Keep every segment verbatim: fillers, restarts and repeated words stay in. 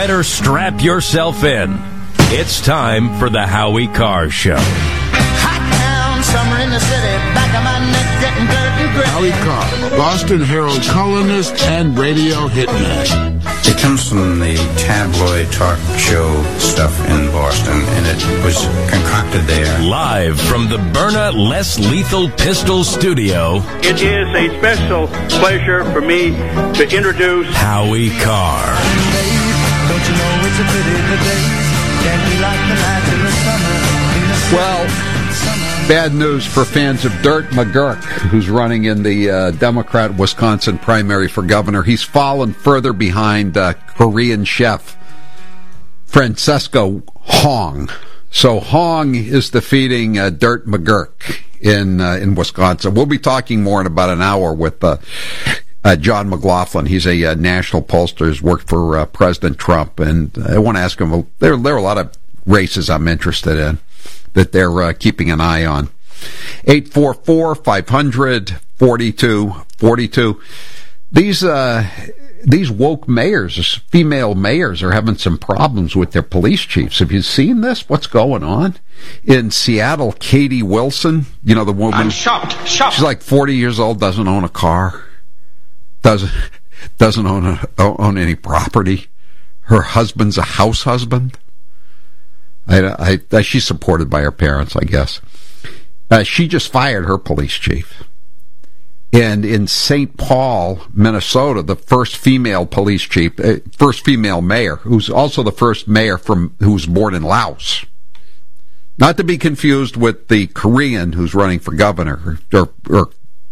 better strap yourself in. It's time for the Howie Carr Show. Hot town, summer in the city, back of my neck getting dirt and gritty. Howie Carr, Boston Herald columnist and radio hitman. It comes from the tabloid talk show stuff in Boston, and it was concocted there. Live from the Byrna Less Lethal Pistol Studio, it is a special pleasure for me to introduce Howie Carr. Don't you know it's a pity the days can't be like the nights in the summer. In the summer. Well, bad news for fans of Dirt McGurk, who's running in the uh, Democrat Wisconsin primary for governor. He's fallen further behind uh, Korean chef Francesco Hong. So Hong is defeating uh, Dirt McGurk in uh, in Wisconsin. We'll be talking more in about an hour with uh, uh, John McLaughlin. He's a uh, national pollster, has worked for uh, President Trump, and I want to ask him, there, there are a lot of races I'm interested in that they're uh, keeping an eye on. eight four four, five hundred, forty-two forty-two. These uh, these woke mayors, female mayors, are having some problems with their police chiefs. Have you seen this? What's going on? In Seattle, Katie Wilson, you know, the woman. I'm shocked, shocked. She's like forty years old, doesn't own a car, doesn't doesn't own a, own any property. Her husband's a house husband. I, I, she's supported by her parents, I guess. Uh, she just fired her police chief. And in Saint Paul, Minnesota, the first female police chief, uh, first female mayor, who's also the first mayor from who was born in Laos. Not to be confused with the Korean who's running for governor, or, or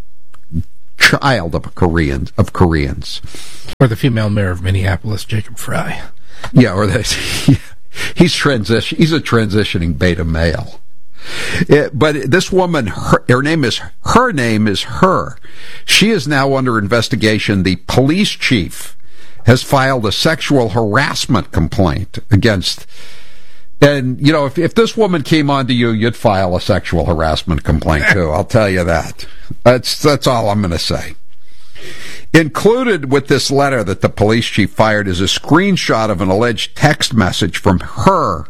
child of a Korean, of Koreans. Or the female mayor of Minneapolis, Jacob Fry. Yeah, or the... Yeah. He's transition. He's a transitioning beta male. It, but this woman, her, her name is her name is her. She is now under investigation. The police chief has filed a sexual harassment complaint against. And you know, if if this woman came on to you, you'd file a sexual harassment complaint too. I'll tell you that. That's that's all I'm going to say. Included with this letter that the police chief fired is a screenshot of an alleged text message from her.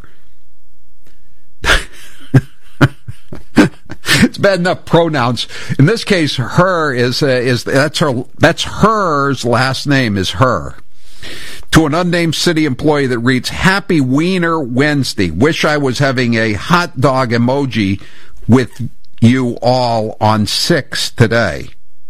It's bad enough pronouns. In this case, her is uh, is that's her that's her's last name is her. To an unnamed city employee that reads, "Happy Wiener Wednesday. Wish I was having a hot dog emoji with you all on six today."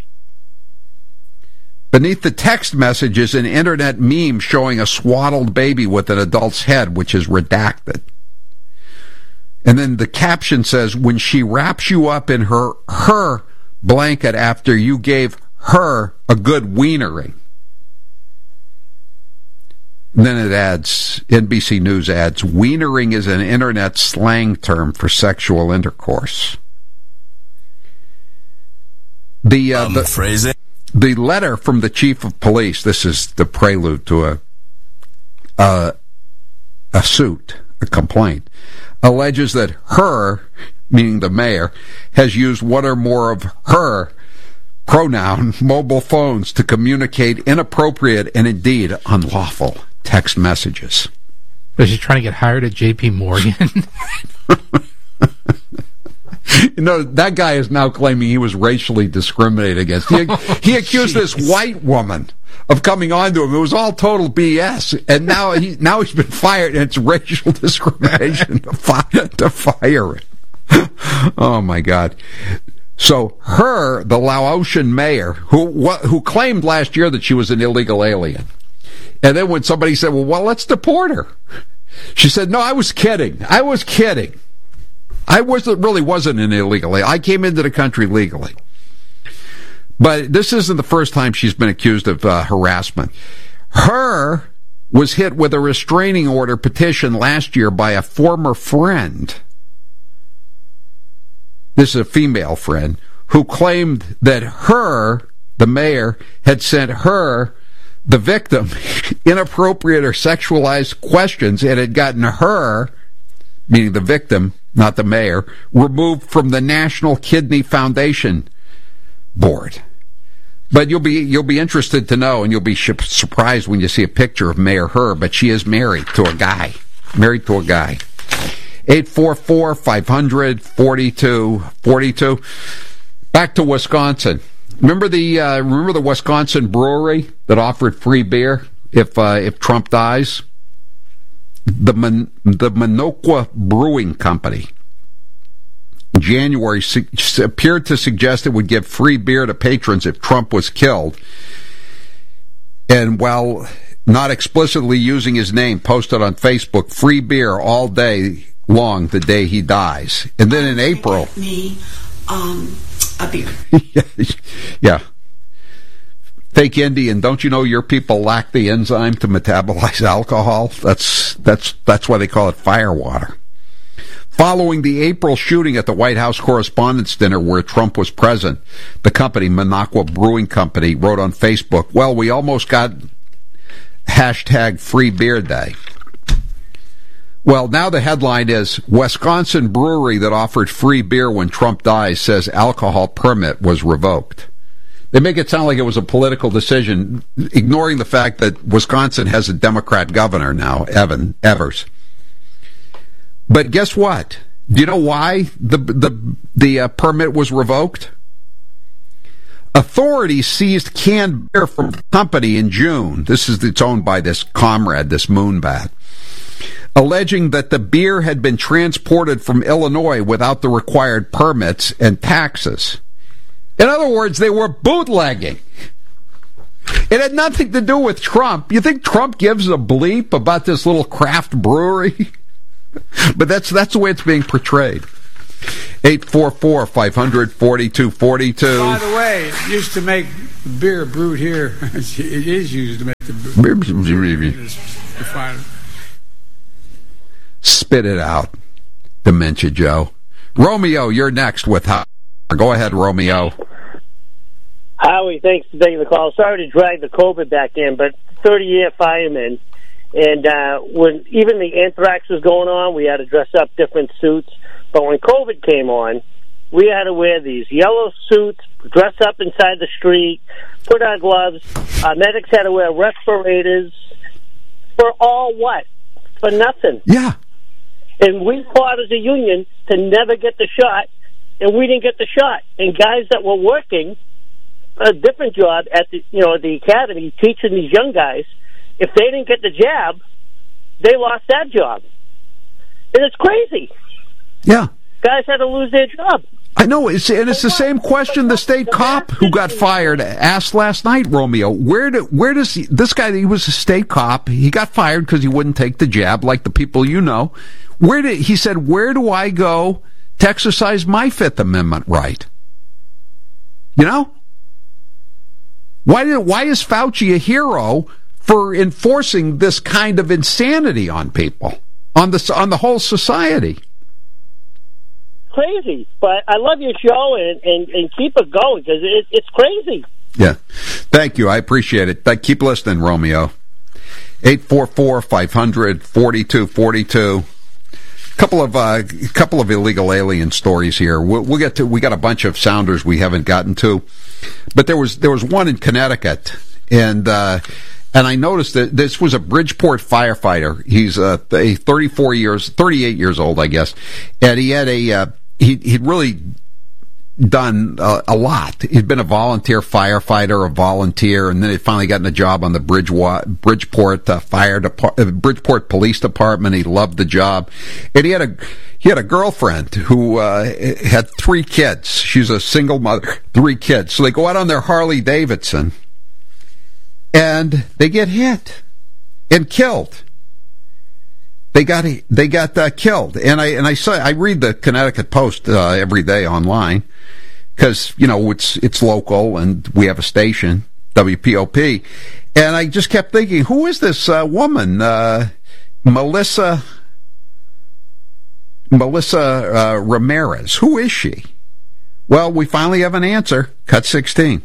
Beneath the text message is an internet meme showing a swaddled baby with an adult's head, which is redacted. And then the caption says, "When she wraps you up in her her blanket after you gave her a good wienering." And then it adds, N B C News adds, "Wienering is an internet slang term for sexual intercourse." The uh, um, the phrasing. The letter from the chief of police, this is the prelude to a uh, a suit, a complaint, alleges that her, meaning the mayor, has used one or more of her pronoun mobile phones to communicate inappropriate and indeed unlawful text messages. Was she trying to get hired at J P Morgan? You know, that guy is now claiming he was racially discriminated against. He, he accused this white woman of coming on to him. It was all total B S. And now, he, now he's been fired, and it's racial discrimination to, fi- to fire him. Oh, my God. So her, the Laotian mayor, who who claimed last year that she was an illegal alien. And then when somebody said, well, well, let's deport her. She said, no, I was kidding. I was kidding. I wasn't really wasn't an illegal alien. I came into the country legally. But this isn't the first time she's been accused of uh, harassment. Her was hit with a restraining order petition last year by a former friend. This is a female friend who claimed that her, the mayor, had sent her, the victim, inappropriate or sexualized questions and had gotten her, meaning the victim, not the mayor, removed from the National Kidney Foundation board. But you'll be you'll be interested to know, and you'll be sh- surprised when you see a picture of Mayor Herr. But she is married to a guy, married to a guy. eight four four, five hundred, forty-two forty-two. Back to Wisconsin. Remember the uh, remember the Wisconsin brewery that offered free beer if uh, if Trump dies? The Mon- the Minocqua Brewing Company. In January su- appeared to suggest it would give free beer to patrons if Trump was killed. And while not explicitly using his name, posted on Facebook, free beer all day long the day he dies. And then in April... me um, a beer. yeah, yeah. Fake Indian, don't you know your people lack the enzyme to metabolize alcohol? That's that's that's why they call it firewater. Following the April shooting at the White House Correspondents' Dinner where Trump was present, the company, Minocqua Brewing Company, wrote on Facebook, well, we almost got hashtag free beer day. Well, now the headline is, Wisconsin brewery that offered free beer when Trump dies says alcohol permit was revoked. They make it sound like it was a political decision, ignoring the fact that Wisconsin has a Democrat governor now, Evan Evers. But guess what? Do you know why the the the uh, permit was revoked? Authorities seized canned beer from the company in June. This is it's owned by this comrade, this moonbat, alleging that the beer had been transported from Illinois without the required permits and taxes. In other words, they were bootlegging. It had nothing to do with Trump. You think Trump gives a bleep about this little craft brewery? But that's that's the way it's being portrayed. eight four four, five hundred, forty-two forty-two. By the way, it used to make beer brewed here. It is used to make the beer. Spit it out, Dementia Joe. Romeo, you're next with how. Go ahead, Romeo. Howie, thanks for taking the call. Sorry to drag the COVID back in, but thirty-year fireman. And uh, when even the anthrax was going on, we had to dress up different suits. But when COVID came on, we had to wear these yellow suits, dress up inside the street, put on gloves. Our medics had to wear respirators. For all what? For nothing. Yeah. And we fought as a union to never get the shot, and we didn't get the shot. And guys that were working a different job at the, you know, the academy, teaching these young guys, if they didn't get the jab, they lost that job. And it's crazy. Yeah. Guys had to lose their job. I know, it's, and it's the same question the state cop who got fired asked last night, Romeo. Where do, where does he, this guy, he was a state cop, he got fired because he wouldn't take the jab like the people you know. Where did, he said, where do I go to exercise my Fifth Amendment right? You know? Why did, why is Fauci a hero for enforcing this kind of insanity on people, on the on the whole society? Crazy, but I love your show and, and, and keep it going because it, it's crazy. Yeah, thank you. I appreciate it. Keep listening, Romeo. eight four four, five hundred, forty-two forty-two. Couple of uh, couple of illegal alien stories here. We'll, we'll get to. We got a bunch of sounders we haven't gotten to, but there was there was one in Connecticut, and. Uh, And I noticed that this was a Bridgeport firefighter. He's uh, a thirty-four years, thirty-eight years old, I guess. And he had a, uh, he, he'd really done uh, a lot. He'd been a volunteer firefighter, a volunteer, and then he finally gotten a job on the Bridgewa- Bridgeport uh, Fire Depart- uh, Bridgeport Police Department. He loved the job. And he had a, he had a girlfriend who uh, had three kids. She's a single mother, three kids. So they go out on their Harley Davidson. And they get hit and killed. They got they got uh, killed. And I and I saw I read the Connecticut Post uh, every day online because you know it's it's local and we have a station W P O P. And I just kept thinking, who is this uh, woman, uh, Melissa Melissa uh, Ramirez? Who is she? Well, we finally have an answer. Cut sixteen.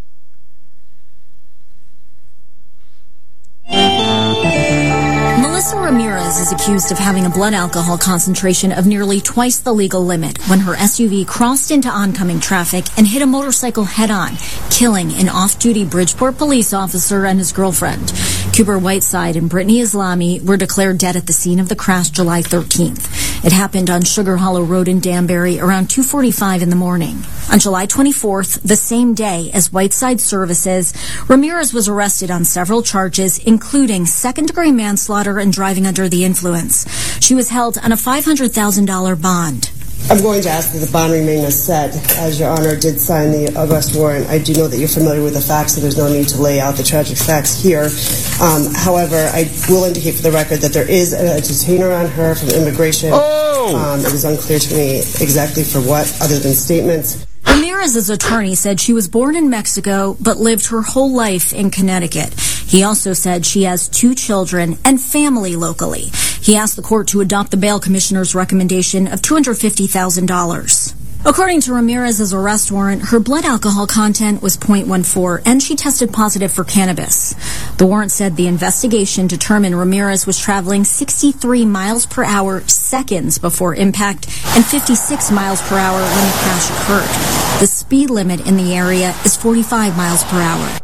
Melissa Teresa Ramirez is accused of having a blood alcohol concentration of nearly twice the legal limit when her S U V crossed into oncoming traffic and hit a motorcycle head-on, killing an off-duty Bridgeport police officer and his girlfriend. Cooper Whiteside and Brittany Islami were declared dead at the scene of the crash July thirteenth. It happened on Sugar Hollow Road in Danbury around two forty-five in the morning. On July twenty-fourth, the same day as Whiteside services, Ramirez was arrested on several charges, including second-degree manslaughter and driving under the influence. She was held on a five hundred thousand dollars bond. I'm going to ask that the bond remain as set. As Your Honor did sign the arrest warrant, I do know that you're familiar with the facts, so there's no need to lay out the tragic facts here. Um, however, I will indicate for the record that there is a detainer on her from immigration. Oh! Um, it is unclear to me exactly for what, other than statements. Ramirez's attorney said she was born in Mexico but lived her whole life in Connecticut. He also said she has two children and family locally. He asked the court to adopt the bail commissioner's recommendation of two hundred fifty thousand dollars. According to Ramirez's arrest warrant, her blood alcohol content was point one four, and she tested positive for cannabis. The warrant said the investigation determined Ramirez was traveling sixty-three miles per hour seconds before impact and fifty-six miles per hour when the crash occurred. The speed limit in the area is forty-five miles per hour.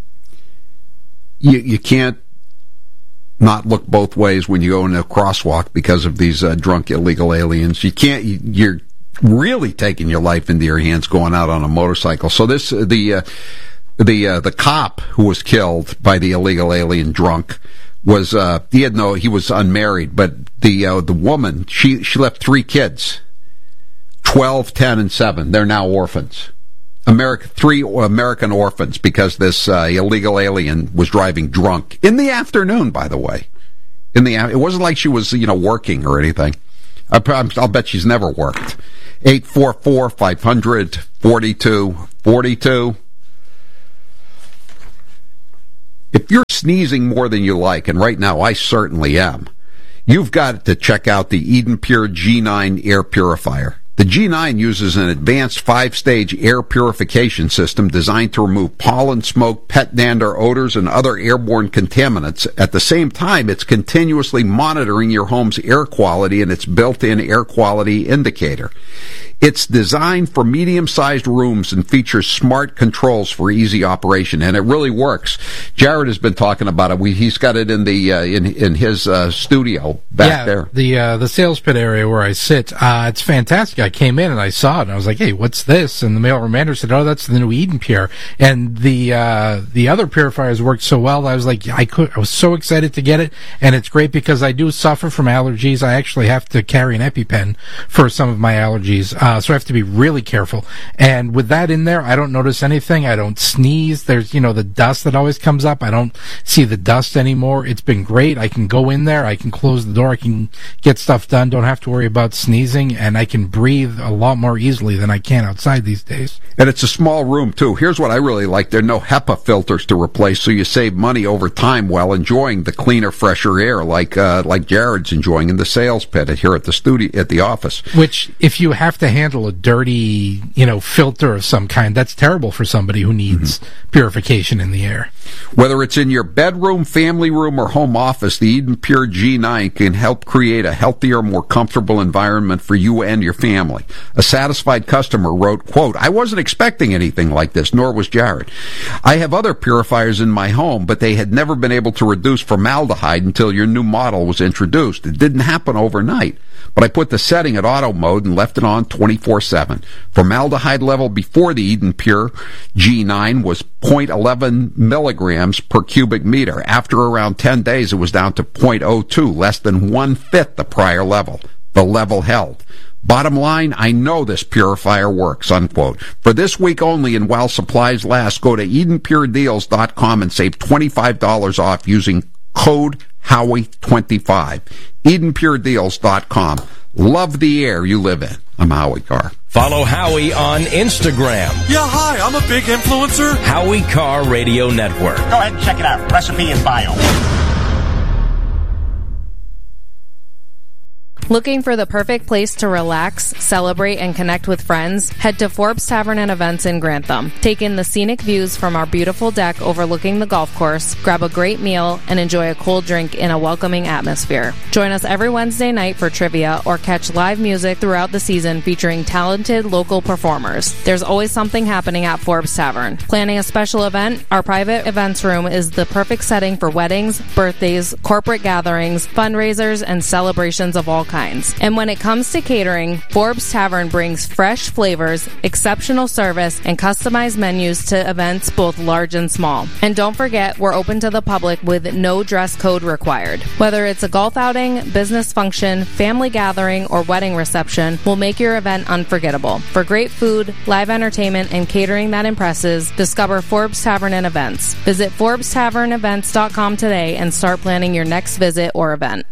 You, you can't not look both ways when you go in a crosswalk because of these uh, drunk illegal aliens. You can't, you, you're really taking your life into your hands going out on a motorcycle. So this, uh, the, uh, the, uh, the cop who was killed by the illegal alien drunk was, uh, he had no, he was unmarried, but the, uh, the woman, she, she left three kids, twelve, ten, and seven. They're now orphans. America, three American orphans because this uh, illegal alien was driving drunk in the afternoon. By the way, in the it wasn't like she was you know working or anything. I, I'll bet she's never worked. Eight four four five hundred forty two forty two. If you're sneezing more than you like, and right now I certainly am, you've got to check out the Eden Pure G nine air purifier. The G nine uses an advanced five-stage air purification system designed to remove pollen, smoke, pet dander, odors, and other airborne contaminants. At the same time, it's continuously monitoring your home's air quality and its built-in air quality indicator. It's designed for medium-sized rooms and features smart controls for easy operation, and it really works. Jared has been talking about it. We, he's got it in the uh, in in his uh, studio back yeah, there. the uh, the sales pit area where I sit. Uh, it's fantastic. I came in and I saw it, and I was like, "Hey, what's this?" And the mail manager said, "Oh, that's the new Eden Pure." And the uh, the other purifiers worked so well that I was like, I could. I was so excited to get it, and it's great because I do suffer from allergies. I actually have to carry an EpiPen for some of my allergies. Uh, so I have to be really careful. And with that in there, I don't notice anything. I don't sneeze. There's, you know, the dust that always comes up. I don't see the dust anymore. It's been great. I can go in there. I can close the door. I can get stuff done. Don't have to worry about sneezing. And I can breathe a lot more easily than I can outside these days. And it's a small room, too. Here's what I really like. There are no HEPA filters to replace, so you save money over time while enjoying the cleaner, fresher air like uh, like Jared's enjoying in the sales pit here at the studio, at the office. Which, if you have to handle a dirty, you know, filter of some kind, that's terrible for somebody who needs mm-hmm. purification in the air. Whether it's in your bedroom, family room, or home office, the Eden Pure G nine can help create a healthier, more comfortable environment for you and your family. A satisfied customer wrote, quote, "I wasn't expecting anything like this, nor was Jared. I have other purifiers in my home, but they had never been able to reduce formaldehyde until your new model was introduced. It didn't happen overnight. But I put the setting at auto mode and left it on twenty-four seven. Formaldehyde level before the Eden Pure G nine was zero point one one milligrams per cubic meter. After around ten days, it was down to zero point zero two, less than one-fifth the prior level. The level held. Bottom line, I know this purifier works," unquote. For this week only and while supplies last, go to eden pure deals dot com and save twenty-five dollars off using code Howie twenty-five. eden pure deals dot com. Love the air you live in. I'm Howie Carr. Follow Howie on Instagram. Yeah, hi, I'm a big influencer. Howie Carr Radio Network. Go ahead and check it out. Recipe in bio. Looking for the perfect place to relax, celebrate, and connect with friends? Head to Forbes Tavern and Events in Grantham. Take in the scenic views from our beautiful deck overlooking the golf course, grab a great meal, and enjoy a cold drink in a welcoming atmosphere. Join us every Wednesday night for trivia or catch live music throughout the season featuring talented local performers. There's always something happening at Forbes Tavern. Planning a special event? Our private events room is the perfect setting for weddings, birthdays, corporate gatherings, fundraisers, and celebrations of all kinds. And when it comes to catering, Forbes Tavern brings fresh flavors, exceptional service, and customized menus to events both large and small. And don't forget, we're open to the public with no dress code required. Whether it's a golf outing, business function, family gathering, or wedding reception, we'll make your event unforgettable. For great food, live entertainment, and catering that impresses, discover Forbes Tavern and Events. Visit Forbes Tavern Events dot com today and start planning your next visit or event.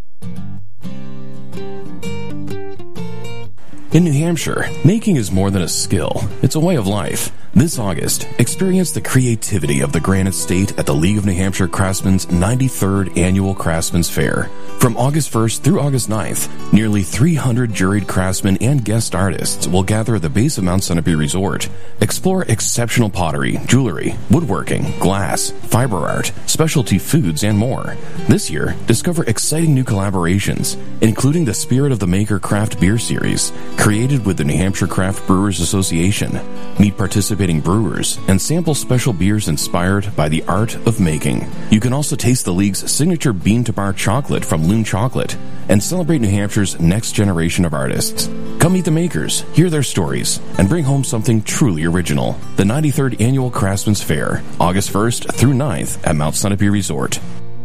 In New Hampshire, making is more than a skill. It's a way of life. This August, experience the creativity of the Granite State at the League of New Hampshire Craftsmen's ninety-third Annual Craftsman's Fair. From August first through August ninth, nearly three hundred juried craftsmen and guest artists will gather at the base of Mount Sunapee Resort. Explore exceptional pottery, jewelry, woodworking, glass, fiber art, specialty foods, and more. This year, discover exciting new collaborations, including the Spirit of the Maker Craft Beer Series, created with the New Hampshire Craft Brewers Association. Meet participating brewers and sample special beers inspired by the art of making. You can also taste the League's signature bean to bar chocolate from Loon Chocolate and celebrate New Hampshire's next generation of artists. Come meet the makers, hear their stories, and bring home something truly original. The ninety-third Annual Craftsman's Fair, August first through ninth at Mount Sunapee Resort.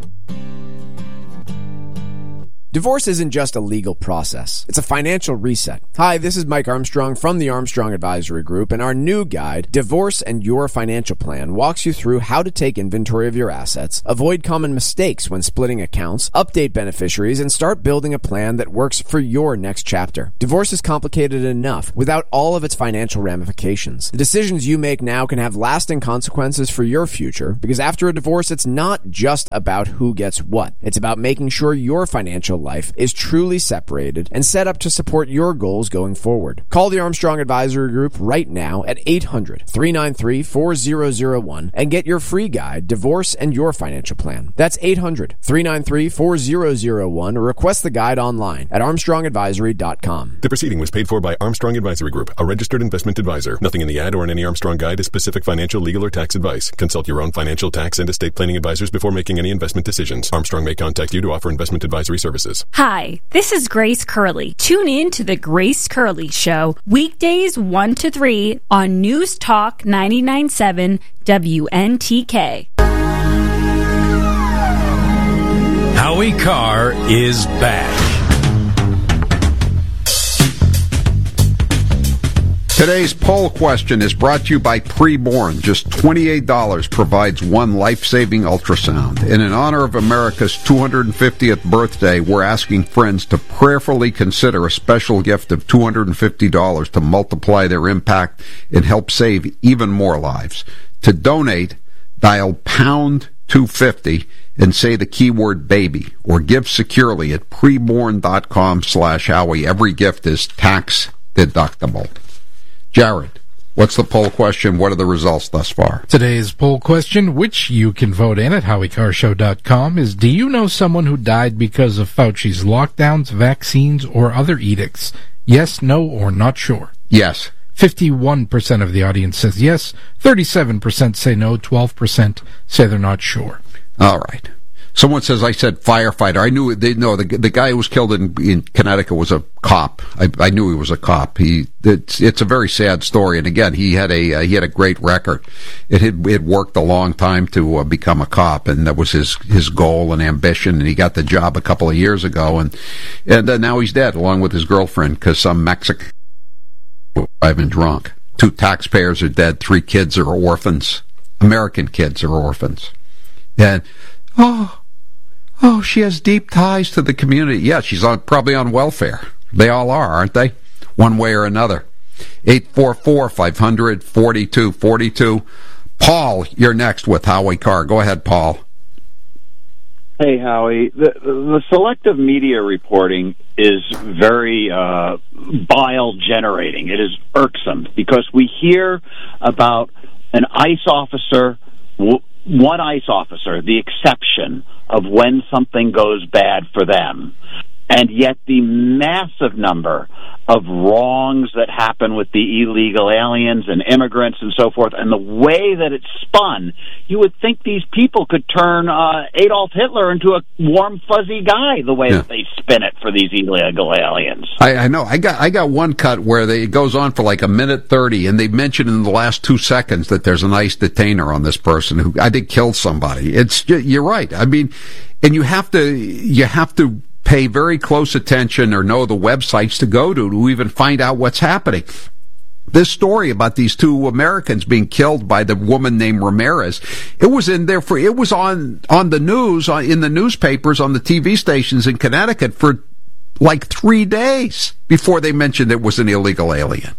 Divorce isn't just a legal process. It's a financial reset. Hi, this is Mike Armstrong from the Armstrong Advisory Group, and our new guide, Divorce and Your Financial Plan, walks you through how to take inventory of your assets, avoid common mistakes when splitting accounts, update beneficiaries, and start building a plan that works for your next chapter. Divorce is complicated enough without all of its financial ramifications. The decisions you make now can have lasting consequences for your future, because after a divorce, it's not just about who gets what. It's about making sure your financial life is truly separated and set up to support your goals going forward. Call the Armstrong Advisory Group right now at eight hundred, three nine three, four zero zero one and get your free guide, Divorce and Your Financial Plan. That's eight hundred, three nine three, four zero zero one or request the guide online at armstrong advisory dot com. The proceeding was paid for by Armstrong Advisory Group, a registered investment advisor. Nothing in the ad or in any Armstrong guide is specific financial, legal, or tax advice. Consult your own financial, tax, and estate planning advisors before making any investment decisions. Armstrong may contact you to offer investment advisory services. Hi, this is Grace Curley. Tune in to the Grace Curley Show, weekdays one to three on News Talk ninety-nine point seven W N T K. Howie Carr is back. Today's poll question is brought to you by Preborn. Just twenty-eight dollars provides one life-saving ultrasound. And in honor of America's two hundred fiftieth birthday, we're asking friends to prayerfully consider a special gift of two hundred fifty dollars to multiply their impact and help save even more lives. To donate, dial pound two fifty and say the keyword baby, or give securely at preborn.com slash Howie. Every gift is tax deductible. Jared, what's the poll question? What are the results thus far? Today's poll question, which you can vote in at howie carr show dot com, is: do you know someone who died because of Fauci's lockdowns, vaccines, or other edicts? Yes, no, or not sure? Yes. fifty-one percent of the audience says yes, thirty-seven percent say no, twelve percent say they're not sure. All right. Someone says I said firefighter. I knew they no the the guy who was killed in in Connecticut was a cop. I, I knew he was a cop. He it's it's a very sad story. And again, he had a uh, he had a great record. It had it worked a long time to uh, become a cop, and that was his his goal and ambition. And he got the job a couple of years ago, and and uh, now he's dead along with his girlfriend because some Mexican driving drunk. Two taxpayers are dead. Three kids are orphans. American kids are orphans. And oh. Oh, she has deep ties to the community. Yeah, she's on, probably on welfare. They all are, aren't they? One way or another. eight four four, five hundred, forty-two forty-two. Paul, you're next with Howie Carr. Go ahead, Paul. Hey, Howie. The, the selective media reporting is very uh, bile-generating. It is irksome because we hear about an ICE officer, one ICE officer, the exception of when something goes bad for them. And yet the massive number of wrongs that happen with the illegal aliens and immigrants and so forth, and the way that it's spun, you would think these people could turn uh, Adolf Hitler into a warm, fuzzy guy the way yeah. that they spin it for these illegal aliens. I, I know. I got I got one cut where they, it goes on for like a minute thirty, and they mention in the last two seconds that there's an ICE detainer on this person who I think killed somebody. It's you're right. I mean, and you have to you have to. pay very close attention or know the websites to go to to even find out what's happening. This story about these two Americans being killed by the woman named Ramirez, it was in there for, it was on, on the news, in the newspapers, on the T V stations in Connecticut for like three days before they mentioned it was an illegal alien.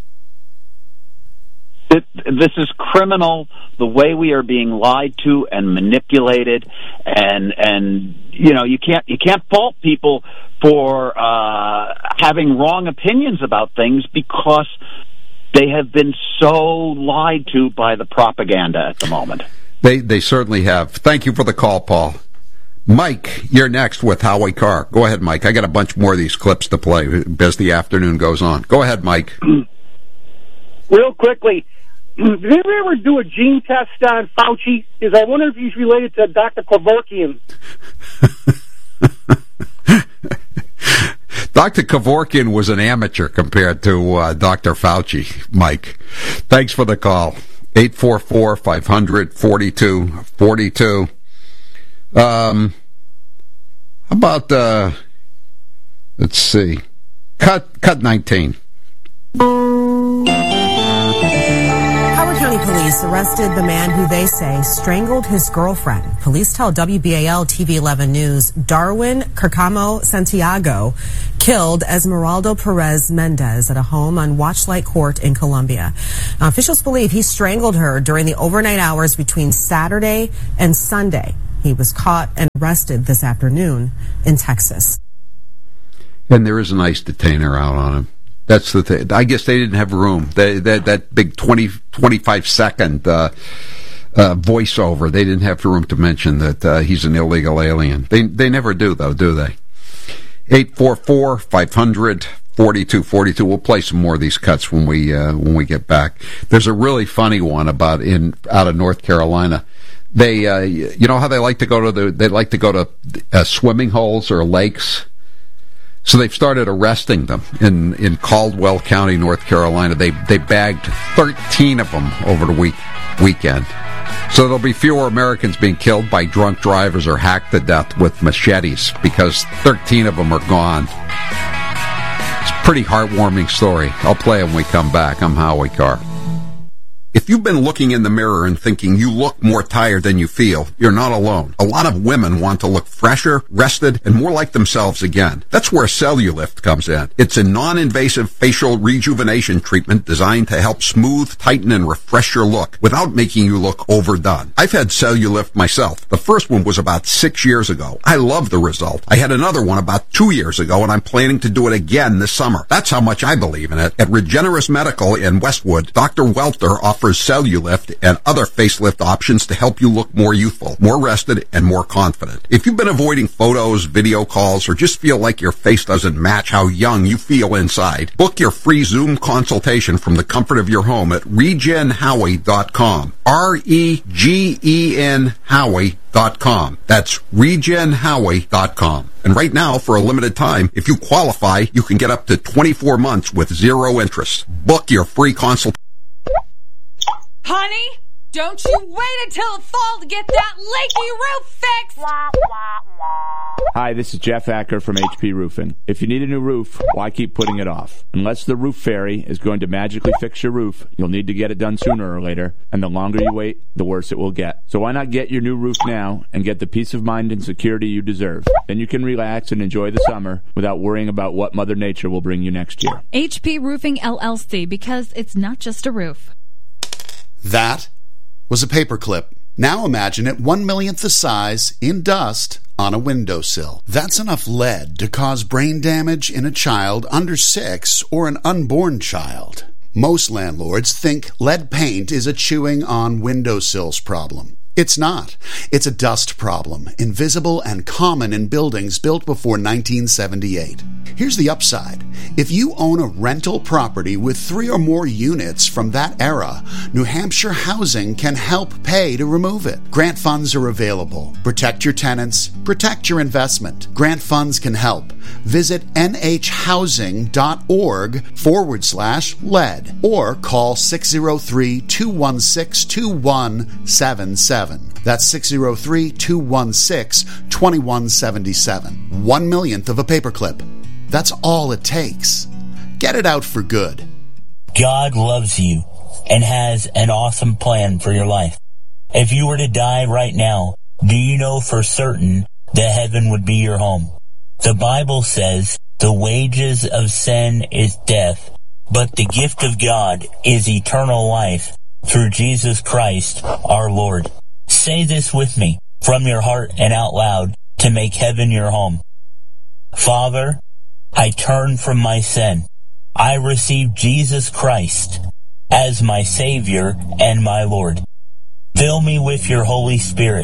It, this is criminal, the way we are being lied to and manipulated, and and you know you can't you can't fault people for uh, having wrong opinions about things because they have been so lied to by the propaganda at the moment. They they certainly have. Thank you for the call, Paul. Mike, you're next with Howie Carr. Go ahead, Mike. I got a bunch more of these clips to play as the afternoon goes on. Go ahead, Mike. Real quickly. Did anybody ever do a gene test on Fauci? Because I wonder if he's related to Doctor Kevorkian. Doctor Kevorkian was an amateur compared to uh, Doctor Fauci, Mike. Thanks for the call. eight four four, five hundred, forty-two forty-two. Um, how about, uh, let's see, cut, cut nineteen. Police arrested the man who they say strangled his girlfriend. Police tell W B A L T V eleven News Darwin Carcamo Santiago killed Esmeralda Perez Mendez at a home on Watchlight Court in Colombia. Now, officials believe he strangled her during the overnight hours between Saturday and Sunday. He was caught and arrested this afternoon in Texas. And there is an ICE detainer out on him. That's the thing. I guess they didn't have room. They, that that big twenty, twenty-five second uh, uh, voiceover, they didn't have room to mention that uh, he's an illegal alien. They they never do, though, do they? eight four four, five hundred, forty-two forty-two. We'll play some more of these cuts when we uh, when we get back. There's a really funny one about in out of North Carolina. They, uh, you know how they like to go to the they like to go to uh, swimming holes or lakes. So they've started arresting them in, in Caldwell County, North Carolina. They they bagged thirteen of them over the week weekend. So there'll be fewer Americans being killed by drunk drivers or hacked to death with machetes because thirteen of them are gone. It's a pretty heartwarming story. I'll play it when we come back. I'm Howie Carr. If you've been looking in the mirror and thinking you look more tired than you feel, you're not alone. A lot of women want to look fresher, rested, and more like themselves again. That's where Cellulift comes in. It's a non-invasive facial rejuvenation treatment designed to help smooth, tighten, and refresh your look without making you look overdone. I've had Cellulift myself. The first one was about six years ago. I love the result. I had another one about two years ago, and I'm planning to do it again this summer. That's how much I believe in it. At Regenerous Medical in Westwood, Doctor Welter offers offers Cellulift and other facelift options to help you look more youthful, more rested, and more confident. If you've been avoiding photos, video calls, or just feel like your face doesn't match how young you feel inside, book your free Zoom consultation from the comfort of your home at regen howie dot com. R E G E N Howie dot com. That's regen howie dot com. And right now, for a limited time, if you qualify, you can get up to twenty-four months with zero interest. Book your free consultation. Honey, don't you wait until the fall to get that leaky roof fixed! Hi, this is Jeff Acker from H P Roofing. If you need a new roof, why keep putting it off? Unless the roof fairy is going to magically fix your roof, you'll need to get it done sooner or later, and the longer you wait, the worse it will get. So why not get your new roof now and get the peace of mind and security you deserve? Then you can relax and enjoy the summer without worrying about what Mother Nature will bring you next year. H P Roofing L L C, because it's not just a roof. That was a paperclip Now imagine it one millionth the size in dust on a windowsill. That's enough lead to cause brain damage in a child under six or an unborn child. Most landlords think lead paint is a chewing on windowsills problem. It's not. It's a dust problem, invisible and common in buildings built before nineteen seventy-eight. Here's the upside. If you own a rental property with three or more units from that era, New Hampshire Housing can help pay to remove it. Grant funds are available. Protect your tenants. Protect your investment. Grant funds can help. Visit nhhousing.org forward slash lead or call six oh three, two one six, two one seven seven. That's six oh three, two one six, two one seven seven. One millionth of a paperclip. That's all it takes. Get it out for good. God loves you and has an awesome plan for your life. If you were to die right now, do you know for certain that heaven would be your home? The Bible says the wages of sin is death, but the gift of God is eternal life through Jesus Christ our Lord. Say this with me from your heart and out loud to make heaven your home. Father, I turn from my sin. I receive Jesus Christ as my Savior and my Lord. Fill me with your Holy Spirit.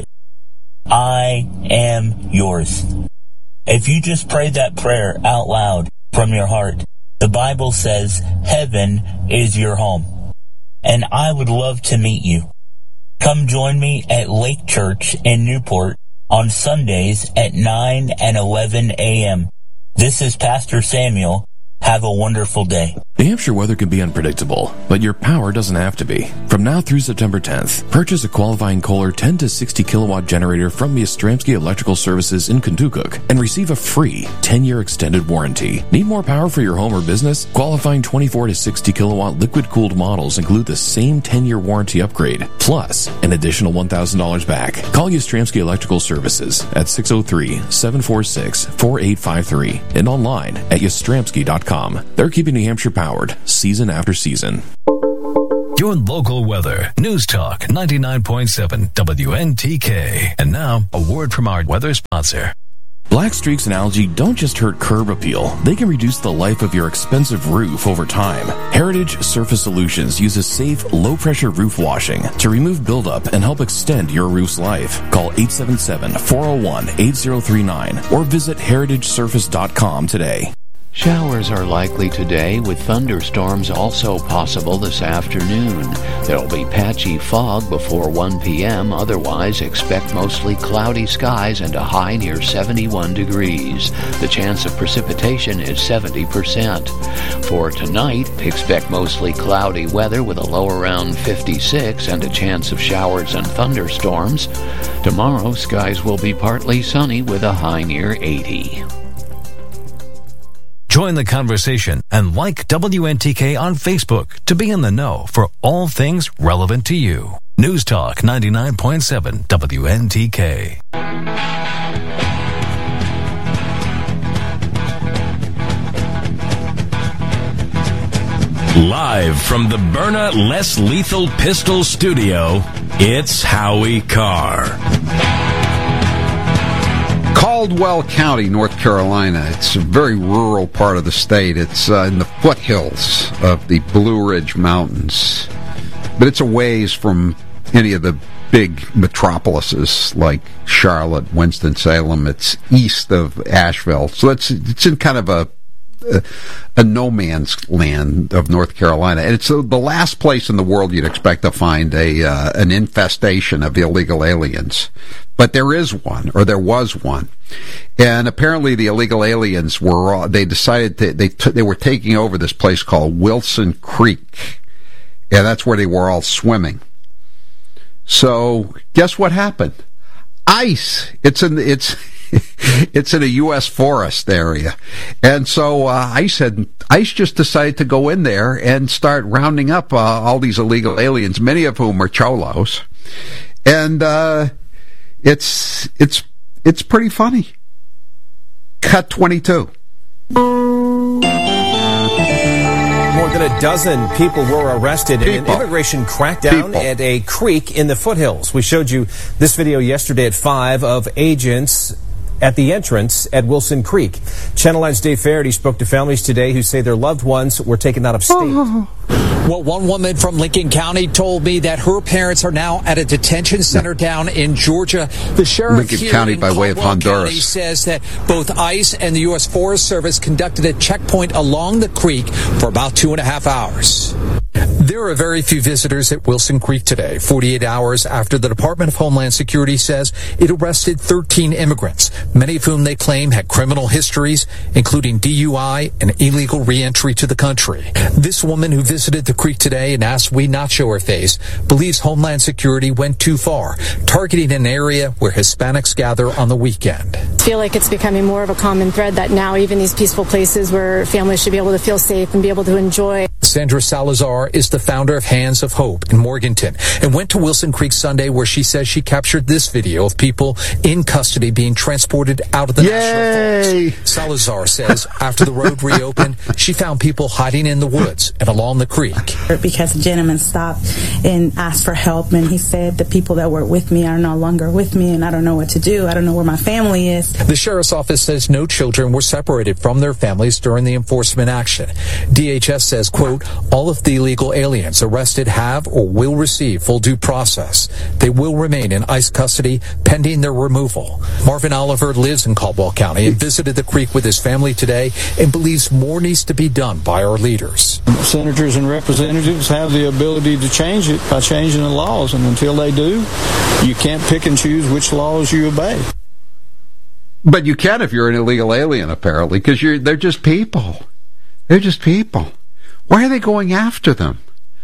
I am yours. If you just prayed that prayer out loud from your heart, the Bible says heaven is your home. And I would love to meet you. Come join me at Lake Church in Newport on Sundays at nine and eleven a.m. This is Pastor Samuel. Have a wonderful day. New Hampshire weather can be unpredictable, but your power doesn't have to be. From now through September tenth, purchase a qualifying Kohler ten to sixty kilowatt generator from Yastrzemski Electrical Services in Kentucky and receive a free ten-year extended warranty. Need more power for your home or business? Qualifying twenty-four to sixty kilowatt liquid-cooled models include the same ten-year warranty upgrade, plus an additional one thousand dollars back. Call Yastrzemski Electrical Services at six oh three, seven four six, four eight five three and online at yastrzemski dot com. They're keeping New Hampshire powered season after season. Your local weather. News Talk ninety-nine point seven W N T K. And now, a word from our weather sponsor. Black streaks and algae don't just hurt curb appeal. They can reduce the life of your expensive roof over time. Heritage Surface Solutions uses safe, low-pressure roof washing to remove buildup and help extend your roof's life. Call eight seven seven, four oh one, eight oh three nine or visit heritage surface dot com today. Showers are likely today, with thunderstorms also possible this afternoon. There'll be patchy fog before one p.m. Otherwise, expect mostly cloudy skies and a high near seventy-one degrees. The chance of precipitation is seventy percent. For tonight, expect mostly cloudy weather with a low around fifty-six and a chance of showers and thunderstorms. Tomorrow, skies will be partly sunny with a high near eighty. Join the conversation and like W N T K on Facebook to be in the know for all things relevant to you. News Talk ninety-nine point seven W N T K. Live from the Byrna Less Lethal Pistol Studio, it's Howie Carr. Caldwell County, North Carolina. It's a very rural part of the state. It's uh, in the foothills of the Blue Ridge Mountains. But it's a ways from any of the big metropolises like Charlotte, Winston-Salem. It's east of Asheville. So it's, it's in kind of a A, a no man's land of North Carolina, and it's the last place in the world you'd expect to find a uh, an infestation of illegal aliens. But there is one, or there was one, and apparently the illegal aliens were. They decided to, they t- they were taking over this place called Wilson Creek, and that's where they were all swimming. So guess what happened? Ice. It's in it's. It's in a U S forest area. And so uh, ICE, had, ICE just decided to go in there and start rounding up uh, all these illegal aliens, many of whom are cholos. And uh, it's it's it's pretty funny. Cut twenty-two. More than a dozen people were arrested in an immigration crackdown People. at a creek in the foothills. We showed you this video yesterday at five of agents at the entrance at Wilson Creek. Channel nine's Dave Faraday spoke to families today who say their loved ones were taken out of state. Well, one woman from Lincoln County told me that her parents are now at a detention center down in Georgia. The sheriff Lincoln here County in by way of Caldwell Honduras. County says that both ICE and the U S Forest Service conducted a checkpoint along the creek for about two and a half hours. There are very few visitors at Wilson Creek today, forty-eight hours after the Department of Homeland Security says it arrested thirteen immigrants, many of whom they claim had criminal histories, including D U I and illegal reentry to the country. This woman who visited the creek today and asked we not show her face believes Homeland Security went too far, targeting an area where Hispanics gather on the weekend. I feel like it's becoming more of a common thread that now even these peaceful places where families should be able to feel safe and be able to enjoy. Sandra Salazar is the founder of Hands of Hope in Morganton and went to Wilson Creek Sunday where she says she captured this video of people in custody being transported out of the National Falls. Salazar says after the road reopened, she found people hiding in the woods and along the creek. Because a gentleman stopped and asked for help, and he said the people that were with me are no longer with me, and I don't know what to do. I don't know where my family is. The sheriff's office says no children were separated from their families during the enforcement action. D H S says, quote, all of the illegal aliens arrested have or will receive full due process. They will remain in ICE custody pending their removal. Marvin Oliver lives in Caldwell County and visited the creek with his family today and believes more needs to be done by our leaders. Senators and representatives have the ability to change it by changing the laws, and until they do, you can't pick and choose which laws you obey. But you can if you're an illegal alien, apparently, because you're they're just people. They're just people. Why are they going after them?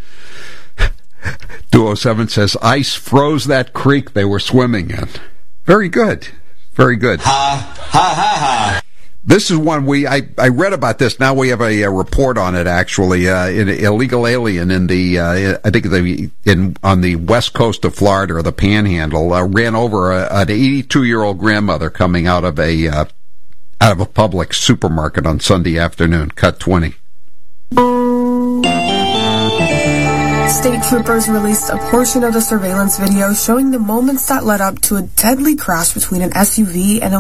two oh seven says ICE froze that creek they were swimming in. Very good. Very good. Ha, ha, ha, ha. This is one we, I, I read about this. Now we have a, a report on it, actually. Uh, an illegal alien in the, uh, I think the, in, on the west coast of Florida or the Panhandle, uh, ran over a, an eighty-two year old grandmother coming out of a, uh, out of a Publix supermarket on Sunday afternoon. Cut twenty. State troopers released a portion of the surveillance video showing the moments that led up to a deadly crash between an S U V and a